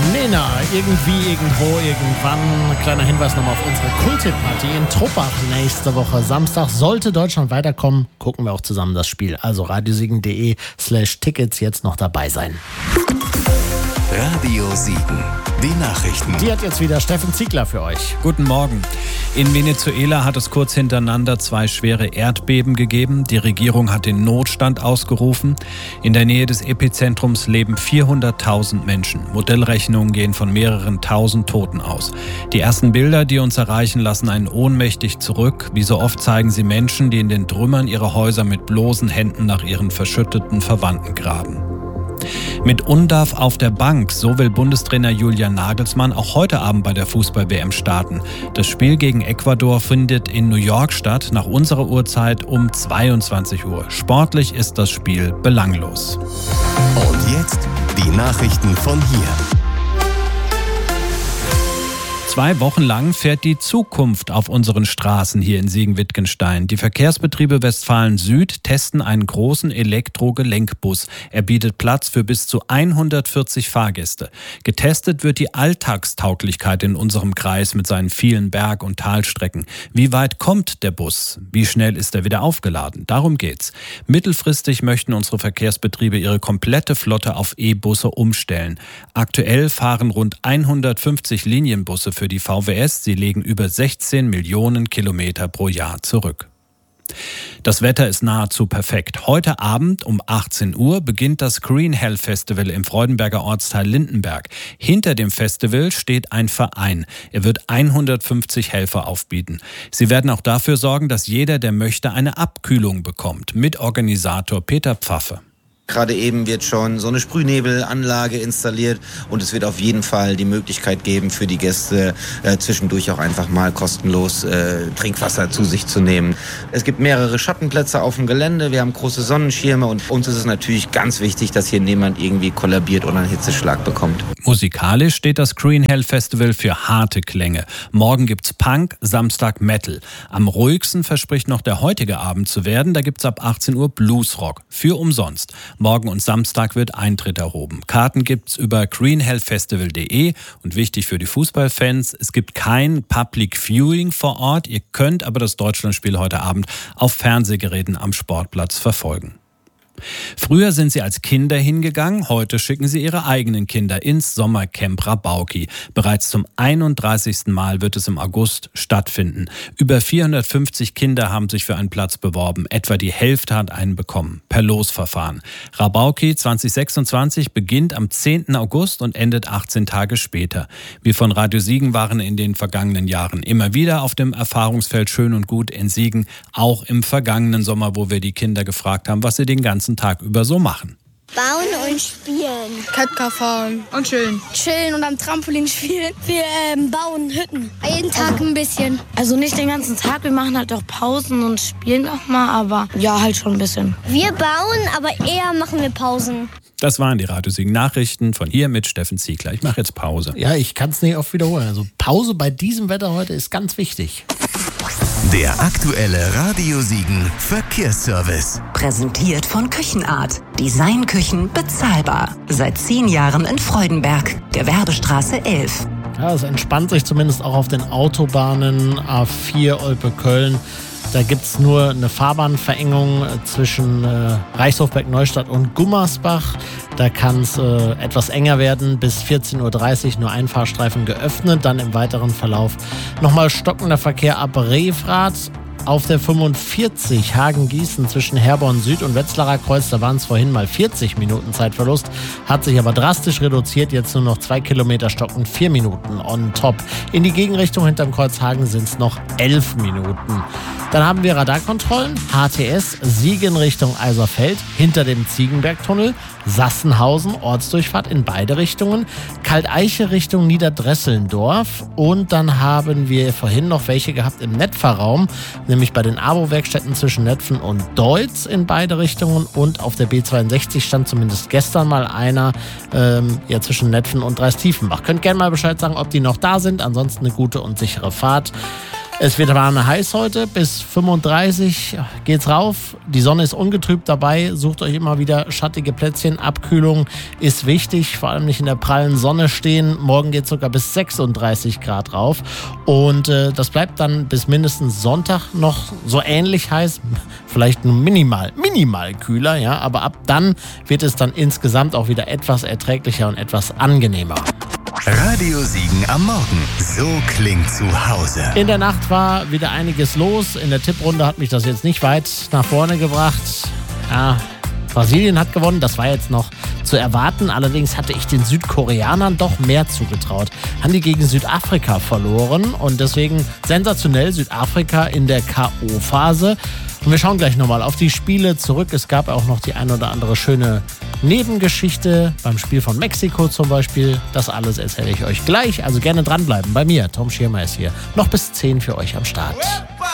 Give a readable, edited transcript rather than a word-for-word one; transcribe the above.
Nena, irgendwie, irgendwo, irgendwann. Kleiner Hinweis nochmal auf unsere Kultparty in Truppach nächste Woche Samstag. Sollte Deutschland weiterkommen, gucken wir auch zusammen das Spiel. Also radiosiegen.de/Tickets jetzt noch dabei sein. Radio Siegen, die Nachrichten. Die hat jetzt wieder Steffen Ziegler für euch. Guten Morgen. In Venezuela hat es kurz hintereinander 2 schwere Erdbeben gegeben. Die Regierung hat den Notstand ausgerufen. In der Nähe des Epizentrums leben 400.000 Menschen. Modellrechnungen gehen von mehreren tausend Toten aus. Die ersten Bilder, die uns erreichen, lassen einen ohnmächtig zurück. Wie so oft zeigen sie Menschen, die in den Trümmern ihrer Häuser mit bloßen Händen nach ihren verschütteten Verwandten graben. Mit Undarf auf der Bank, so will Bundestrainer Julian Nagelsmann auch heute Abend bei der Fußball-WM starten. Das Spiel gegen Ecuador findet in New York statt, nach unserer Uhrzeit um 22 Uhr. Sportlich ist das Spiel belanglos. Und jetzt die Nachrichten von hier. 2 Wochen lang fährt die Zukunft auf unseren Straßen hier in Siegen-Wittgenstein. Die Verkehrsbetriebe Westfalen Süd testen einen großen Elektro-Gelenkbus. Er bietet Platz für bis zu 140 Fahrgäste. Getestet wird die Alltagstauglichkeit in unserem Kreis mit seinen vielen Berg- und Talstrecken. Wie weit kommt der Bus? Wie schnell ist er wieder aufgeladen? Darum geht's. Mittelfristig möchten unsere Verkehrsbetriebe ihre komplette Flotte auf E-Busse umstellen. Aktuell fahren rund 150 Linienbusse für die VWS. Sie legen über 16 Millionen Kilometer pro Jahr zurück. Das Wetter ist nahezu perfekt. Heute Abend um 18 Uhr beginnt das Green Hell Festival im Freudenberger Ortsteil Lindenberg. Hinter dem Festival steht ein Verein. Er wird 150 Helfer aufbieten. Sie werden auch dafür sorgen, dass jeder, der möchte, eine Abkühlung bekommt. Mitorganisator Peter Pfaffe. Gerade eben wird schon so eine Sprühnebelanlage installiert und es wird auf jeden Fall die Möglichkeit geben, für die Gäste zwischendurch auch einfach mal kostenlos Trinkwasser zu sich zu nehmen. Es gibt mehrere Schattenplätze auf dem Gelände, wir haben große Sonnenschirme und uns ist es natürlich ganz wichtig, dass hier niemand irgendwie kollabiert oder einen Hitzeschlag bekommt. Musikalisch steht das Green Hell Festival für harte Klänge. Morgen gibt's Punk, Samstag Metal. Am ruhigsten verspricht noch der heutige Abend zu werden. Da gibt's ab 18 Uhr Bluesrock. Für umsonst. Morgen und Samstag wird Eintritt erhoben. Karten gibt's über greenhellfestival.de und wichtig für die Fußballfans, es gibt kein Public Viewing vor Ort. Ihr könnt aber das Deutschlandspiel heute Abend auf Fernsehgeräten am Sportplatz verfolgen. Früher sind sie als Kinder hingegangen, heute schicken sie ihre eigenen Kinder ins Sommercamp Rabauki. Bereits zum 31. Mal wird es im August stattfinden. Über 450 Kinder haben sich für einen Platz beworben. Etwa die Hälfte hat einen bekommen, per Losverfahren. Rabauki 2026 beginnt am 10. August und endet 18 Tage später. Wir von Radio Siegen waren in den vergangenen Jahren immer wieder auf dem Erfahrungsfeld Schön und Gut in Siegen, auch im vergangenen Sommer, wo wir die Kinder gefragt haben, was sie den ganzen Tag über so machen. Bauen und spielen. Kettcar fahren und chillen. Chillen und am Trampolin spielen. Wir bauen Hütten. Jeden Tag ein bisschen. Also nicht den ganzen Tag, wir machen halt auch Pausen und spielen auch mal, aber ja, halt schon ein bisschen. Wir bauen, aber eher machen wir Pausen. Das waren die Radio Siegen Nachrichten von hier mit Steffen Ziegler. Ich mache jetzt Pause. Ja, ich kann es nicht oft wiederholen. Also Pause bei diesem Wetter heute ist ganz wichtig. Der aktuelle Radio Siegen Verkehrsservice. Präsentiert von Küchenart. Designküchen bezahlbar. Seit 10 Jahren in Freudenberg, Gewerbestraße 11. Ja, es entspannt sich zumindest auch auf den Autobahnen A4 Olpe-Köln. Da gibt es nur eine Fahrbahnverengung zwischen Reichshofberg-Neustadt und Gummersbach. Da kann es etwas enger werden. Bis 14.30 Uhr nur ein Fahrstreifen geöffnet. Dann im weiteren Verlauf nochmal stockender Verkehr ab Revrath. Auf der 45 Hagen-Gießen zwischen Herborn Süd und Wetzlarer Kreuz, da waren es vorhin mal 40 Minuten Zeitverlust, hat sich aber drastisch reduziert, jetzt nur noch 2 Kilometer stockend 4 Minuten on top. In die Gegenrichtung hinterm Kreuz Hagen sind es noch 11 Minuten. Dann haben wir Radarkontrollen, HTS, Siegen Richtung Eiserfeld, hinter dem Ziegenbergtunnel, Sassenhausen, Ortsdurchfahrt in beide Richtungen, Kalteiche Richtung Niederdresselndorf und dann haben wir vorhin noch welche gehabt im Netfahrraum, nämlich bei den Abo-Werkstätten zwischen Netphen und Deutz in beide Richtungen und auf der B62 stand zumindest gestern mal einer zwischen Netphen und Dreistiefenbach. Könnt gerne mal Bescheid sagen, ob die noch da sind, ansonsten eine gute und sichere Fahrt. Es wird warm heiß heute, bis 35 geht's rauf. Die Sonne ist ungetrübt dabei, sucht euch immer wieder schattige Plätzchen. Abkühlung ist wichtig, vor allem nicht in der prallen Sonne stehen. Morgen geht's sogar bis 36 Grad rauf. Und das bleibt dann bis mindestens Sonntag noch so ähnlich heiß. Vielleicht nur minimal kühler, ja. Aber ab dann wird es dann insgesamt auch wieder etwas erträglicher und etwas angenehmer. Radio Siegen am Morgen. So klingt zu Hause. In der Nacht war wieder einiges los. In der Tipprunde hat mich das jetzt nicht weit nach vorne gebracht. Ja, Brasilien hat gewonnen, das war jetzt noch zu erwarten. Allerdings hatte ich den Südkoreanern doch mehr zugetraut. Haben die gegen Südafrika verloren und deswegen sensationell Südafrika in der K.O.-Phase. Und wir schauen gleich nochmal auf die Spiele zurück. Es gab auch noch die ein oder andere schöne Nebengeschichte beim Spiel von Mexiko zum Beispiel. Das alles erzähle ich euch gleich. Also gerne dranbleiben bei mir. Tom Schirmer ist hier. Noch bis 10 für euch am Start.